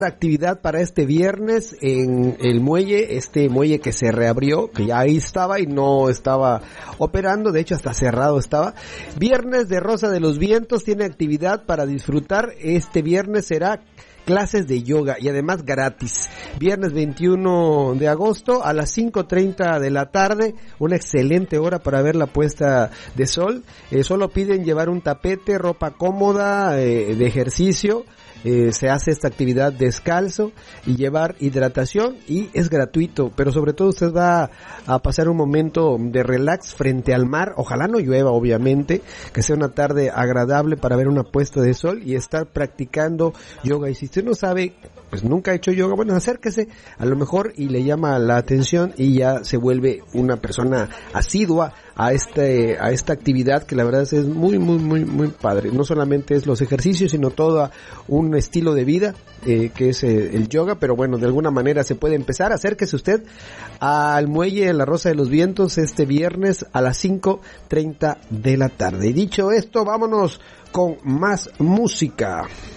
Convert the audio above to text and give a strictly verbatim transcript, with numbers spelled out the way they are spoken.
actividad para este viernes en el muelle, este muelle que se reabrió, que ya ahí estaba y no estaba operando, de hecho hasta cerrado estaba. Viernes de Rosa de los Vientos tiene actividad para disfrutar. Este viernes será clases de yoga y además gratis. Viernes veintiuno de agosto a las cinco treinta de la tarde, una excelente hora para ver la puesta de sol. Eh, solo piden llevar un tapete, ropa cómoda, eh, de ejercicio. Eh, se hace esta actividad descalzo y llevar hidratación y es gratuito, pero sobre todo usted va a pasar un momento de relax frente al mar. Ojalá no llueva, obviamente, que sea una tarde agradable para ver una puesta de sol y estar practicando yoga. Y si usted no sabe, pues nunca ha hecho yoga, bueno, acérquese a lo mejor y le llama la atención y ya se vuelve una persona asidua a este a esta actividad que la verdad es muy muy muy muy padre. No solamente es los ejercicios, sino todo un estilo de vida eh, que es eh, el yoga, pero bueno, de alguna manera se puede empezar. Acérquese usted al muelle de la Rosa de los Vientos este viernes a las cinco treinta de la tarde. Y dicho esto, vámonos con más música.